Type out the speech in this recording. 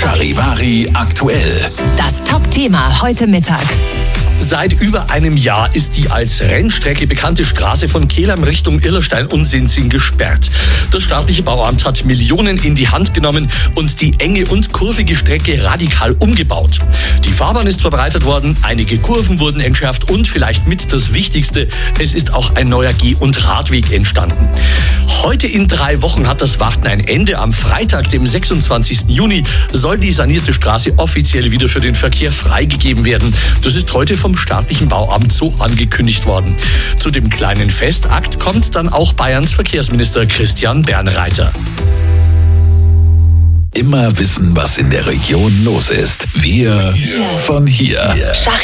Charivari aktuell. Das Top-Thema heute Mittag. Seit über einem Jahr ist die als Rennstrecke bekannte Straße von Kehlheim Richtung Illerstein und Sinzing gesperrt. Das staatliche Bauamt hat Millionen in die Hand genommen und die enge und kurvige Strecke radikal umgebaut. Die Fahrbahn ist verbreitert worden, einige Kurven wurden entschärft und vielleicht mit das Wichtigste, es ist auch ein neuer Geh- und Radweg entstanden. Heute in 3 Wochen hat das Warten ein Ende. Am Freitag, dem 26. Juni, soll die sanierte Straße offiziell wieder für den Verkehr freigegeben werden. Das ist heute vom staatlichen Bauamt so angekündigt worden. Zu dem kleinen Festakt kommt dann auch Bayerns Verkehrsminister Christian Bernreiter. Immer wissen, was in der Region los ist. Wir von hier.